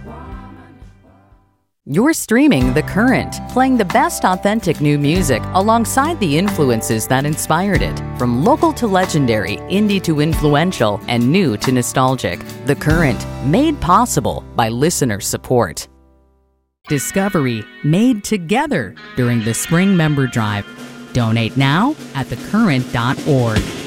You're streaming The Current, playing the best authentic new music alongside the influences that inspired it. From local to legendary, indie to influential, and new to nostalgic. The Current, made possible by listener support. Discovery made together during the Spring Member Drive. Donate now at thecurrent.org.